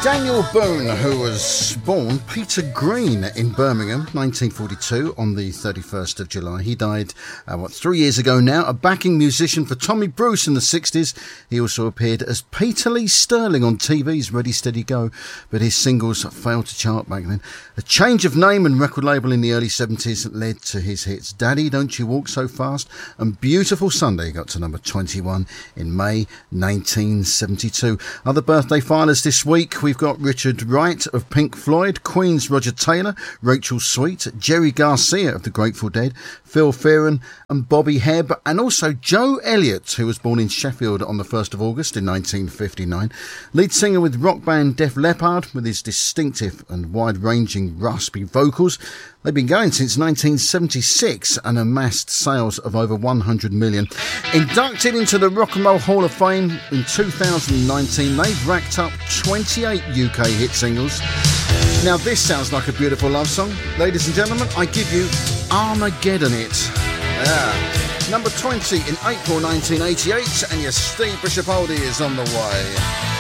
Daniel Boone, who was born Peter Green in Birmingham, 1942, on the 31st of July. He died, 3 years ago now. A backing musician for Tommy Bruce in the 60s. He also appeared as Peter Lee Sterling on TV's Ready Steady Go, but his singles failed to chart back then. A change of name and record label in the early 70s led to his hits Daddy, Don't You Walk So Fast and Beautiful Sunday got to number 21 in May 1972. Other birthday filers this week, we've got Richard Wright of Pink Floyd, Queen's Roger Taylor, Rachel Sweet, Jerry Garcia of the Grateful Dead, Phil Fearon and Bobby Hebb, and also Joe Elliott, who was born in Sheffield on the 1st of August in 1959. Lead singer with rock band Def Leppard, with his distinctive and wide-ranging raspy vocals. They've been going since 1976 and amassed sales of over 100 million. Inducted into the Rock and Roll Hall of Fame in 2019, they've racked up 28 UK hit singles. Now this sounds like a beautiful love song. Ladies and gentlemen, I give you Armageddon It. Yeah. Number 20 in April 1988, and your Steve Bishop oldie is on the way.